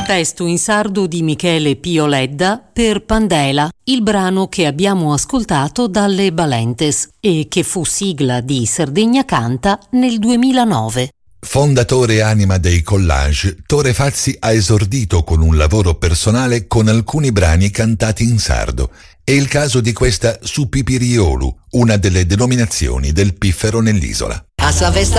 Testo in sardo di Michele Pio Ledda per Pandela, il brano che abbiamo ascoltato dalle Balentes e che fu sigla di Sardegna Canta nel 2009. Fondatore e anima dei collage, Tore Fazzi ha esordito con un lavoro personale con alcuni brani cantati in sardo. È il caso di questa Su Pipiriolu, una delle denominazioni del piffero nell'isola.